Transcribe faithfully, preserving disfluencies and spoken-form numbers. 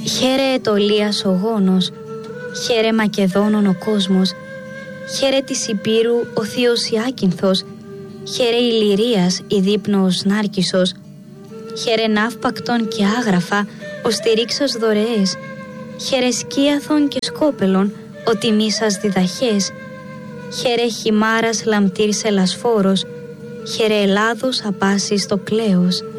Χαίρε Αιτωλίας ο γόνος, χαίρε Μακεδόνων ο κόσμος, χαίρε της Υπήρου ο θείος Ιάκυνθος, χαίρε Ηλυρίας η δείπνοος Νάρκισσος, χαίρε Ναύπακτον και Άγραφα ο στηρίξας δωρεές, χαίρε Σκίαθον και Σκόπελον ο τιμήσας διδαχές, χαίρε Χιμάρας λαμπτήρ σελασφόρος, χαίρε Ελλάδος απάσης το κλέος.